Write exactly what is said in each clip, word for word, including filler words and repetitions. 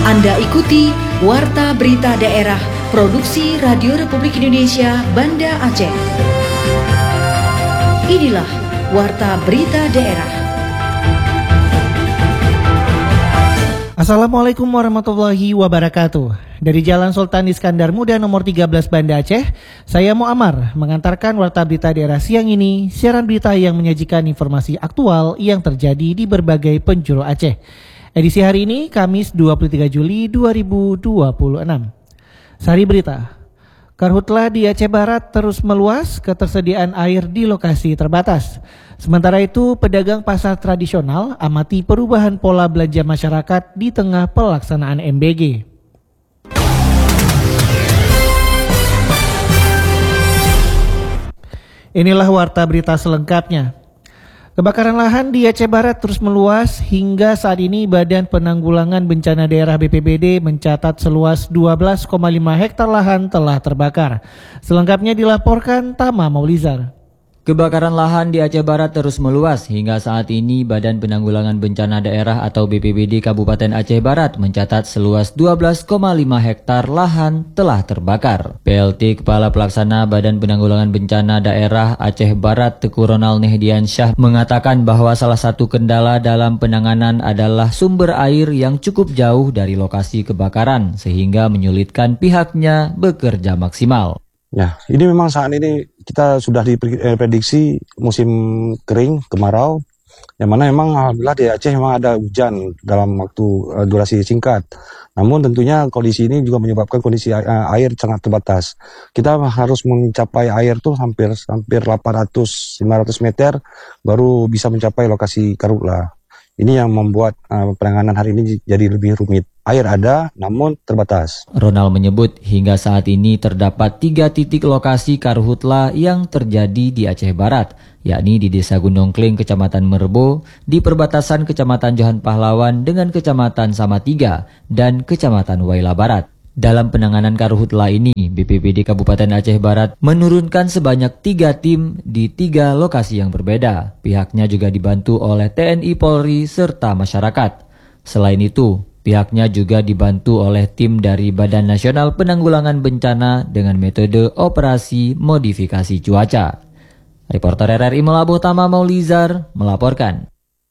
Anda ikuti Warta Berita Daerah Produksi Radio Republik Indonesia Banda Aceh. Inilah Warta Berita Daerah. Assalamualaikum warahmatullahi wabarakatuh. Dari Jalan Sultan Iskandar Muda nomor tiga belas Banda Aceh, saya Muammar mengantarkan Warta Berita Daerah siang ini, siaran berita yang menyajikan informasi aktual yang terjadi di berbagai penjuru Aceh. Edisi hari ini, Kamis dua puluh tiga Juli dua ribu dua puluh enam. Sari berita. Karhutla di Aceh Barat terus meluas, ketersediaan air di lokasi terbatas. Sementara itu, pedagang pasar tradisional amati perubahan pola belanja masyarakat di tengah pelaksanaan M B G. Inilah warta berita selengkapnya. Kebakaran lahan di Aceh Barat terus meluas. Hingga saat ini Badan Penanggulangan Bencana Daerah B P B D mencatat seluas dua belas koma lima hektar lahan telah terbakar. Selengkapnya dilaporkan Tama Maulizar. Kebakaran lahan di Aceh Barat terus meluas. Hingga saat ini Badan Penanggulangan Bencana Daerah atau B P B D Kabupaten Aceh Barat mencatat seluas dua belas koma lima hektar lahan telah terbakar. P L T Kepala Pelaksana Badan Penanggulangan Bencana Daerah Aceh Barat Teku Ronald Nehdiansyah mengatakan bahwa salah satu kendala dalam penanganan adalah sumber air yang cukup jauh dari lokasi kebakaran sehingga menyulitkan pihaknya bekerja maksimal. Ya, ini memang saat ini kita sudah diprediksi musim kering, kemarau, yang mana memang alhamdulillah di Aceh memang ada hujan dalam waktu uh, durasi singkat. Namun tentunya kondisi ini juga menyebabkan kondisi air sangat terbatas. Kita harus mencapai air tuh hampir hampir delapan ratus sampai lima ratus meter baru bisa mencapai lokasi Karhutla. Ini yang membuat uh, penanganan hari ini jadi lebih rumit. Air ada, namun terbatas. Ronald menyebut hingga saat ini terdapat tiga titik lokasi Karhutla yang terjadi di Aceh Barat, yakni di Desa Gunung Kling, Kecamatan Merbo, di perbatasan Kecamatan Johan Pahlawan dengan Kecamatan Samatiga, dan Kecamatan Waila Barat. Dalam penanganan Karhutla ini, B P B D Kabupaten Aceh Barat menurunkan sebanyak tiga tim di tiga lokasi yang berbeda. Pihaknya juga dibantu oleh T N I Polri serta masyarakat. Selain itu, pihaknya juga dibantu oleh tim dari Badan Nasional Penanggulangan Bencana dengan metode operasi modifikasi cuaca. Reporter R R I Melabuh Tama Maulizar melaporkan.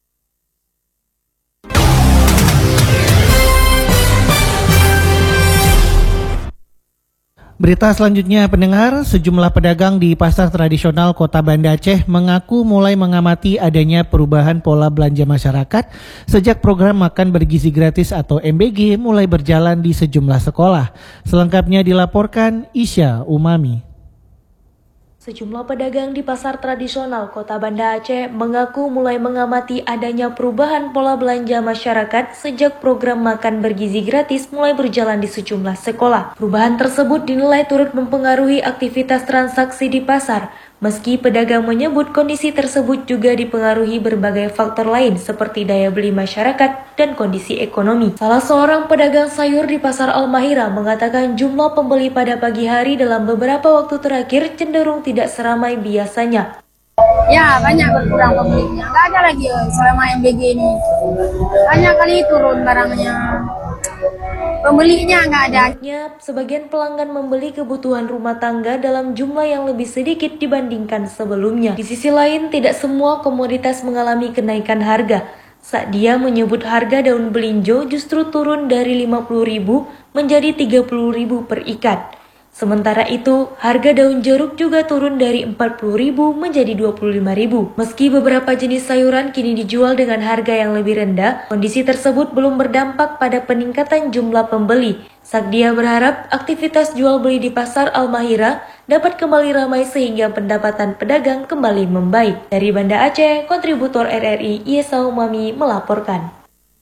Berita selanjutnya, pendengar, sejumlah pedagang di pasar tradisional Kota Banda Aceh mengaku mulai mengamati adanya perubahan pola belanja masyarakat sejak program makan bergizi gratis atau M B G mulai berjalan di sejumlah sekolah. Selengkapnya dilaporkan Isya Umami. Sejumlah pedagang di pasar tradisional Kota Banda Aceh mengaku mulai mengamati adanya perubahan pola belanja masyarakat sejak program makan bergizi gratis mulai berjalan di sejumlah sekolah. Perubahan tersebut dinilai turut mempengaruhi aktivitas transaksi di pasar. Meski pedagang menyebut kondisi tersebut juga dipengaruhi berbagai faktor lain seperti daya beli masyarakat dan kondisi ekonomi. Salah seorang pedagang sayur di Pasar Al-Mahira mengatakan jumlah pembeli pada pagi hari dalam beberapa waktu terakhir cenderung tidak seramai biasanya. Ya, banyak berkurang pembelinya. Nggak ada lagi selama M B G ini. Banyak kali turun barangnya. Pembelinya nggak ada. Sebagian pelanggan membeli kebutuhan rumah tangga dalam jumlah yang lebih sedikit dibandingkan sebelumnya. Di sisi lain, tidak semua komoditas mengalami kenaikan harga. Sadia menyebut harga daun belinjo justru turun dari lima puluh ribu menjadi tiga puluh ribu per ikat. Sementara itu, harga daun jeruk juga turun dari empat puluh ribu menjadi dua puluh lima ribu. Meski beberapa jenis sayuran kini dijual dengan harga yang lebih rendah, kondisi tersebut belum berdampak pada peningkatan jumlah pembeli. Sakdia berharap aktivitas jual beli di Pasar Al-Mahira dapat kembali ramai sehingga pendapatan pedagang kembali membaik. Dari Banda Aceh, kontributor R R I Yesa Umami melaporkan.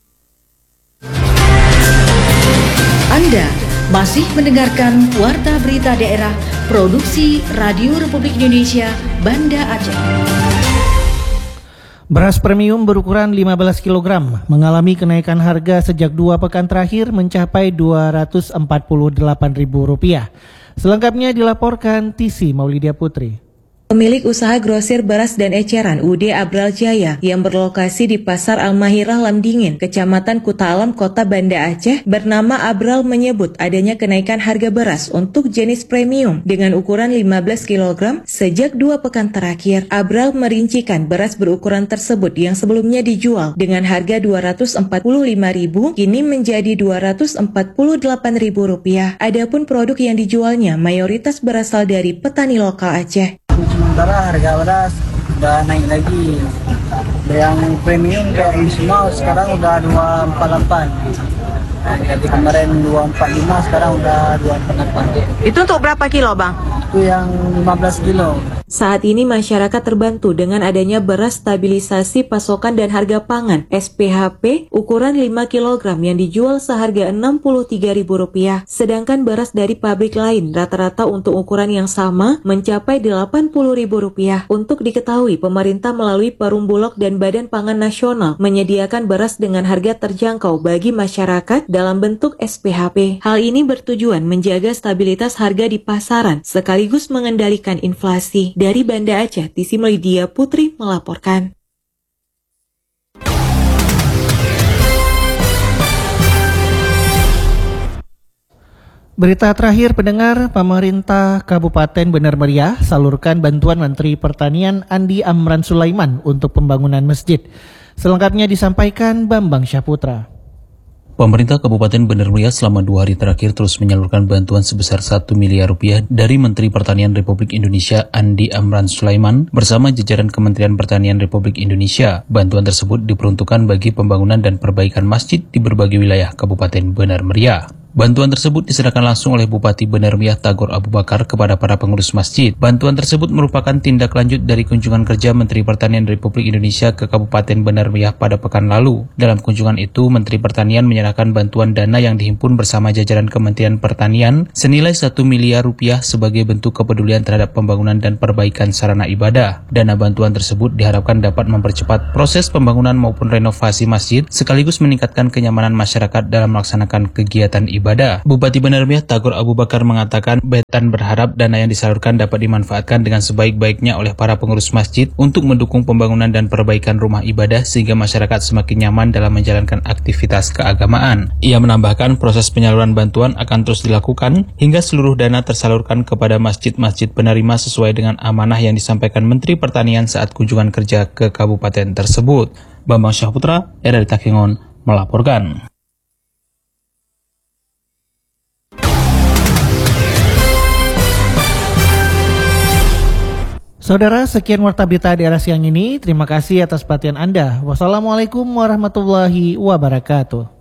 Anda masih mendengarkan Warta Berita Daerah Produksi Radio Republik Indonesia Banda Aceh. Beras premium berukuran lima belas kilogram mengalami kenaikan harga sejak dua pekan terakhir mencapai dua ratus empat puluh delapan ribu rupiah. Selengkapnya dilaporkan Tisi Maulidia Putri. Pemilik usaha grosir beras dan eceran U D Abral Jaya yang berlokasi di Pasar Al-Mahirah Lamdingin, Kecamatan Kuta Alam, Kota Banda Aceh, bernama Abral menyebut adanya kenaikan harga beras untuk jenis premium dengan ukuran lima belas kilogram sejak dua pekan terakhir. Abral merincikan beras berukuran tersebut yang sebelumnya dijual dengan harga dua ratus empat puluh lima ribu rupiah kini menjadi dua ratus empat puluh delapan ribu rupiah. Adapun produk yang dijualnya mayoritas berasal dari petani lokal Aceh. Sementara harga beras udah naik lagi. Yang premium kayak semua sekarang udah dua ratus empat puluh delapan. Nah, jadi kemarin dua ratus empat puluh lima, sekarang udah dua ratus empat puluh delapan. Itu untuk berapa kilo, Bang? Itu yang lima belas kilo. Saat ini masyarakat terbantu dengan adanya beras stabilisasi pasokan dan harga pangan S P H P ukuran lima kilogram yang dijual seharga enam puluh tiga ribu rupiah. Sedangkan beras dari pabrik lain rata-rata untuk ukuran yang sama mencapai delapan puluh ribu rupiah. Untuk diketahui, pemerintah melalui Perum Bulog dan Badan Pangan Nasional menyediakan beras dengan harga terjangkau bagi masyarakat dalam bentuk S P H P. Hal ini bertujuan menjaga stabilitas harga di pasaran sekaligus mengendalikan inflasi. Dari Banda Aceh, Tisi Melidia Putri melaporkan. Berita terakhir pendengar, pemerintah Kabupaten Benar Meriah salurkan bantuan Menteri Pertanian Andi Amran Sulaiman untuk pembangunan masjid. Selengkapnya disampaikan Bambang Syahputra. Pemerintah Kabupaten Benar Meriah selama dua hari terakhir terus menyalurkan bantuan sebesar satu miliar rupiah dari Menteri Pertanian Republik Indonesia Andi Amran Sulaiman bersama jajaran Kementerian Pertanian Republik Indonesia. Bantuan tersebut diperuntukkan bagi pembangunan dan perbaikan masjid di berbagai wilayah Kabupaten Benar Meriah. Bantuan tersebut diserahkan langsung oleh Bupati Benar Meriah Tagor Abu Bakar kepada para pengurus masjid. Bantuan tersebut merupakan tindak lanjut dari kunjungan kerja Menteri Pertanian Republik Indonesia ke Kabupaten Benar Meriah pada pekan lalu. Dalam kunjungan itu, Menteri Pertanian menyerahkan bantuan dana yang dihimpun bersama jajaran Kementerian Pertanian senilai satu miliar rupiah sebagai bentuk kepedulian terhadap pembangunan dan perbaikan sarana ibadah. Dana bantuan tersebut diharapkan dapat mempercepat proses pembangunan maupun renovasi masjid sekaligus meningkatkan kenyamanan masyarakat dalam melaksanakan kegiatan ibadah. Ibadah. Bupati Benar Meriah Tagor Abu Bakar mengatakan Betan berharap dana yang disalurkan dapat dimanfaatkan dengan sebaik-baiknya oleh para pengurus masjid untuk mendukung pembangunan dan perbaikan rumah ibadah sehingga masyarakat semakin nyaman dalam menjalankan aktivitas keagamaan. Ia menambahkan proses penyaluran bantuan akan terus dilakukan hingga seluruh dana tersalurkan kepada masjid-masjid penerima sesuai dengan amanah yang disampaikan Menteri Pertanian saat kunjungan kerja ke kabupaten tersebut. Bambang Syahputra, R R I Takengon, melaporkan. Saudara, sekian Warta Berita Daerah siang ini. Terima kasih atas perhatian Anda. Wassalamualaikum warahmatullahi wabarakatuh.